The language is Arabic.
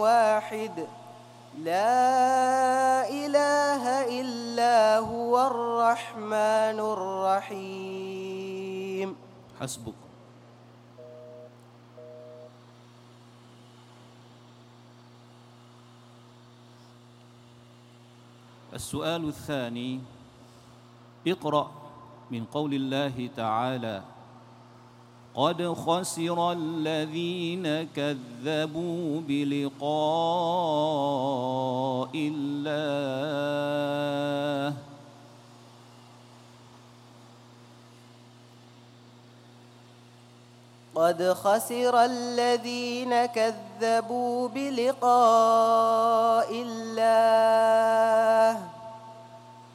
واحد لا إله إلا هو الرحمن الرحيم. حسبك. السؤال الثاني: اقرأ من قول الله تعالى: قد خسر الذين كذبوا بلقاء الله. قد خسر الذين كذبوا بلقاء الله